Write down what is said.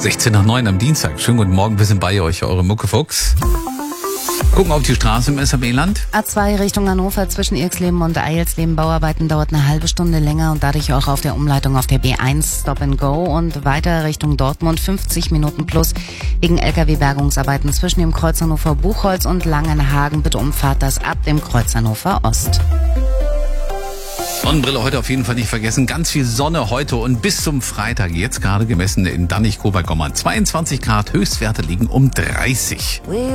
16 nach 9 am Dienstag. Schönen guten Morgen, wir sind bei euch, eure Muckefuchs. Gucken auf die Straße im SAB-Land. A2 Richtung Hannover zwischen Irxleben und Eilsleben. Bauarbeiten dauert eine halbe Stunde länger und dadurch auch auf der Umleitung auf der B1 Stop and Go und weiter Richtung Dortmund 50 Minuten plus wegen LKW-Bergungsarbeiten zwischen dem Kreuz Hannover Buchholz und Langenhagen. Bitte umfahrt das ab dem Kreuz Hannover Ost. Sonnenbrille heute auf jeden Fall nicht vergessen. Ganz viel Sonne heute und bis zum Freitag. Jetzt gerade gemessen in Danich-Kobergommern. 22 Grad, Höchstwerte liegen um 30.